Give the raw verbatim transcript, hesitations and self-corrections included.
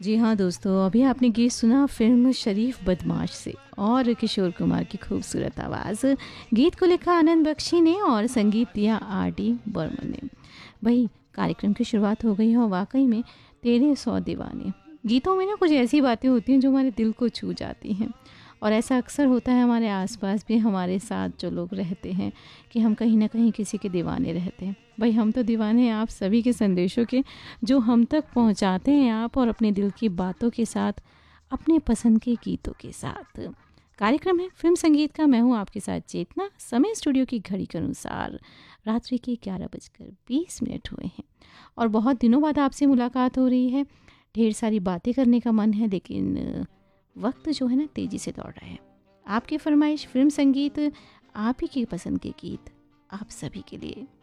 जी हाँ दोस्तों, अभी आपने गीत सुना फिल्म शरीफ बदमाश से और किशोर कुमार की खूबसूरत आवाज़। गीत को लिखा आनंद बख्शी ने और संगीत दिया आर डी बर्मन ने। वही कार्यक्रम की शुरुआत हो गई है और वाकई में तेरे सौ दीवाने गीतों में ना कुछ ऐसी बातें होती हैं जो हमारे दिल को छू जाती हैं। और ऐसा अक्सर होता है हमारे आसपास भी, हमारे साथ जो लोग रहते हैं कि हम कहीं ना कहीं किसी के दीवाने रहते हैं। भाई हम तो दीवाने हैं आप सभी के संदेशों के, जो हम तक पहुंचाते हैं आप, और अपने दिल की बातों के साथ, अपने पसंद के गीतों के साथ। कार्यक्रम है फिल्म संगीत का, मैं हूं आपके साथ चेतना। समय स्टूडियो की घड़ी के अनुसार रात्रि के ग्यारह बजकर बीस मिनट हुए हैं और बहुत दिनों बाद आपसे मुलाकात हो रही है। ढेर सारी बातें करने का मन है, लेकिन वक्त जो है ना तेज़ी से दौड़ रहा है। आपकी फरमाइश फिल्म संगीत, आप ही की पसंद के गीत आप सभी के लिए।